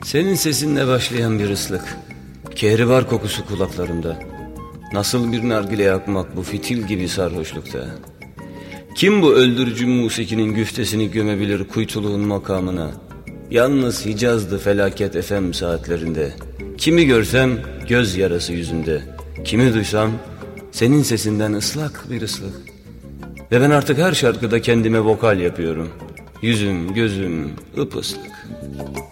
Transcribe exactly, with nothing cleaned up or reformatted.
Senin sesinle başlayan bir ıslık, kehribar kokusu kulaklarımda. Nasıl bir nargile yakmak bu fitil gibi sarhoşlukta. Kim bu öldürücü musikinin güftesini gömebilir kuytuluğun makamına? Yalnız Hicaz'dı felaket F M saatlerinde. Kimi görsem göz yarası yüzünde. Kimi duysam senin sesinden ıslak bir ıslık. Ve ben artık her şarkıda kendime vokal yapıyorum. Yüzüm gözüm ıpıslık.